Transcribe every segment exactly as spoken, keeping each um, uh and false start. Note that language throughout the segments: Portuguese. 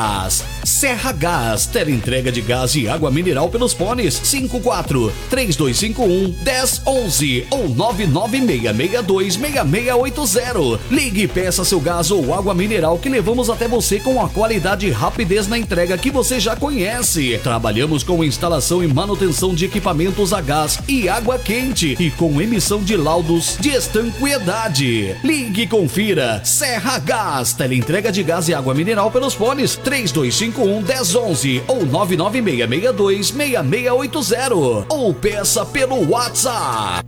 Gás. Serra Gás, teleentrega de gás e água mineral pelos fones cinco quatro três dois cinco um um zero um um ou nove nove seis seis dois seis seis oito zero. Ligue e peça seu gás ou água mineral que levamos até você com a qualidade e rapidez na entrega que você já conhece. Trabalhamos com instalação e manutenção de equipamentos a gás e água quente e com emissão de laudos de estanqueidade. Ligue e confira. Serra Gás, teleentrega de gás e água mineral pelos fones três dois cinco um um zero um um ou nove nove seis seis dois seis seis oito zero ou peça pelo WhatsApp.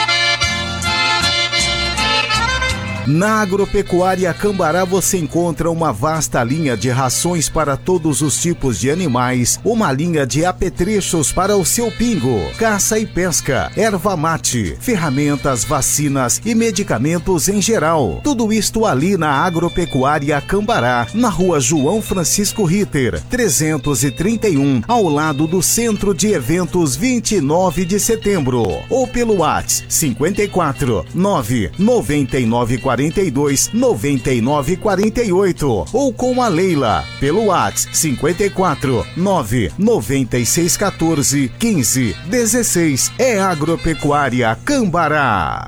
Na Agropecuária Cambará você encontra uma vasta linha de rações para todos os tipos de animais, uma linha de apetrechos para o seu pingo, caça e pesca, erva mate, ferramentas, vacinas e medicamentos em geral. Tudo isto ali na Agropecuária Cambará, na rua João Francisco Ritter, trezentos e trinta e um, ao lado do Centro de Eventos vinte e nove de setembro, ou pelo WhatsApp cinquenta e quatro, nove noventa e nove quarenta e dois, noventa e nove quarenta e oito, ou com a Leila pelo WhatsApp cinquenta e quatro, nove noventa e seis quatorze, quinze dezesseis. É Agropecuária Cambará.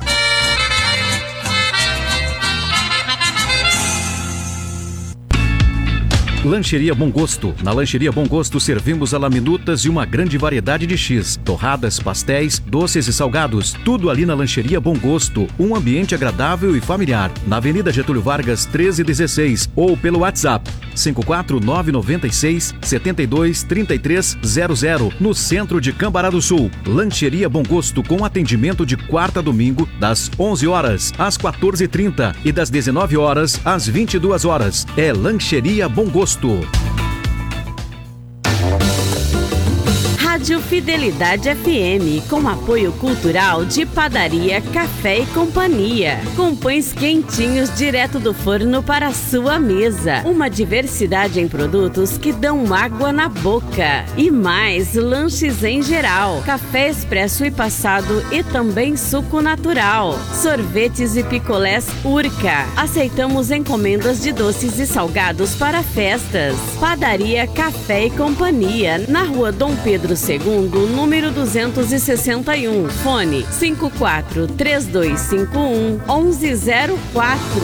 Lancheria Bom Gosto. Na Lancheria Bom Gosto servimos a laminutas e uma grande variedade de X, torradas, pastéis, doces e salgados. Tudo ali na Lancheria Bom Gosto. Um ambiente agradável e familiar. Na Avenida Getúlio Vargas, treze dezesseis. Ou pelo WhatsApp cinco quatro nove nove seis, sete dois, três três zero zero. No centro de Cambará do Sul. Lancheria Bom Gosto com atendimento de quarta a domingo, das onze horas às quatorze e trinta e das dezenove horas às vinte e duas horas. É Lancheria Bom Gosto. Rádio Fidelidade F M, com apoio cultural de Padaria Café e Companhia, com pães quentinhos direto do forno para a sua mesa, uma diversidade em produtos que dão água na boca e mais lanches em geral, café expresso e passado e também suco natural, sorvetes e picolés Urca. Aceitamos encomendas de doces e salgados para festas. Padaria Café e Companhia, na Rua Dom Pedro Segundo, número duzentos e sessenta e um. Fone cinco quatro três dois cinco um, um um zero quatro.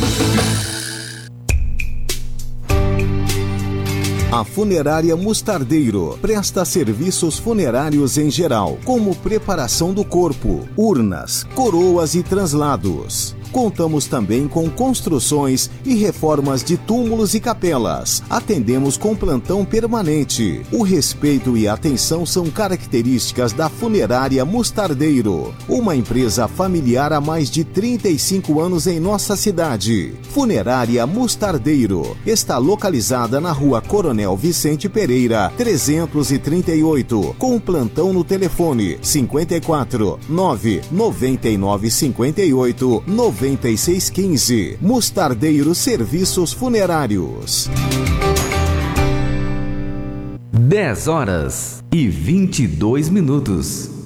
A Funerária Mostardeiro presta serviços funerários em geral, como preparação do corpo, urnas, coroas e translados. Contamos também com construções e reformas de túmulos e capelas. Atendemos com plantão permanente. O respeito e a atenção são características da Funerária Mostardeiro, uma empresa familiar há mais de trinta e cinco anos em nossa cidade. Funerária Mostardeiro está localizada na Rua Coronel Vicente Pereira, trezentos e trinta e oito, com plantão no telefone cinquenta e quatro, nove noventa e nove cinquenta e oito, noventa e seis quinze. Mostardeiro Serviços Funerários. dez horas e vinte e dois minutos.